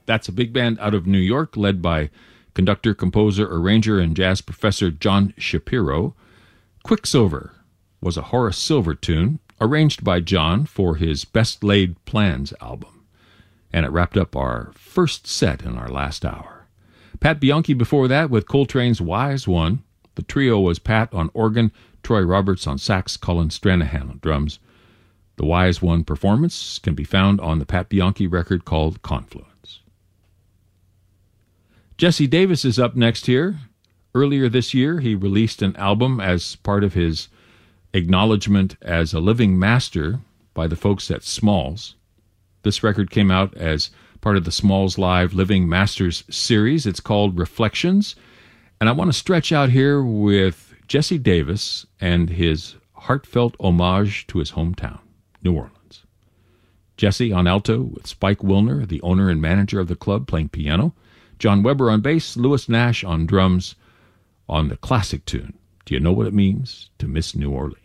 That's a big band out of New York, led by conductor, composer, arranger, and jazz professor John Shapiro. Quicksilver was a Horace Silver tune, arranged by John for his Best Laid Plans album. And it wrapped up our first set in our last hour. Pat Bianchi before that with Coltrane's Wise One. The trio was Pat on organ, Troy Roberts on sax, Colin Stranahan on drums. The Wise One performance can be found on the Pat Bianchi record called Confluence. Jesse Davis is up next here. Earlier this year, he released an album as part of his acknowledgement as a living master by the folks at Smalls. This record came out as part of the Smalls Live Living Masters series. It's called Reflections. And I want to stretch out here with Jesse Davis and his heartfelt homage to his hometown, New Orleans. Jesse on alto with Spike Wilner, the owner and manager of the club, playing piano. John Weber on bass, Louis Nash on drums on the classic tune, Do You Know What It Means to Miss New Orleans?